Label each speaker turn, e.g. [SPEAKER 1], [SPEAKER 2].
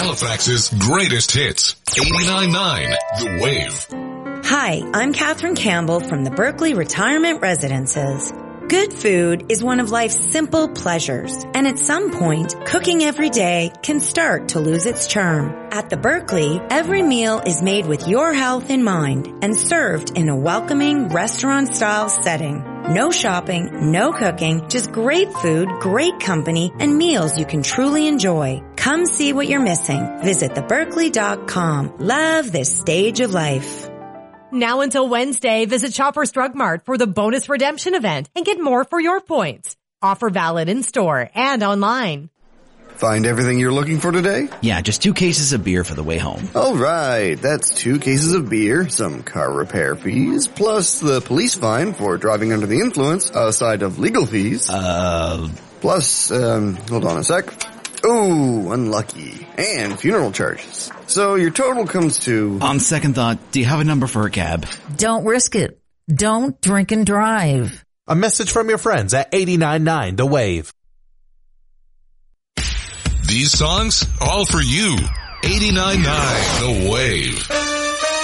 [SPEAKER 1] Halifax's greatest hits. 89.9 The Wave.
[SPEAKER 2] Hi, I'm Katherine Campbell from the Berkeley Retirement Residences. Good food is one of life's simple pleasures, and at some point, cooking every day can start to lose its charm. At the Berkeley, every meal is made with your health in mind and served in a welcoming restaurant-style setting. No shopping, no cooking, just great food, great company, and meals you can truly enjoy. Come see what you're missing. Visit theberkeley.com. Love this stage of life.
[SPEAKER 3] Now until Wednesday, visit Shoppers Drug Mart for the bonus redemption event and get more for your points. Offer valid in store and online.
[SPEAKER 4] Find everything you're looking for today?
[SPEAKER 5] Yeah, just 2 cases of beer for the way home.
[SPEAKER 4] All right, that's 2 cases of beer, some car repair fees, plus the police fine for driving under the influence, aside of legal fees. Plus, hold on a sec. Oh, unlucky. And funeral charges. So your total comes to...
[SPEAKER 5] On second thought, do you have a number for a cab?
[SPEAKER 6] Don't risk it. Don't drink and drive.
[SPEAKER 7] A message from your friends at 89.9 The Wave.
[SPEAKER 1] These songs, all for you. 89.9 The Wave.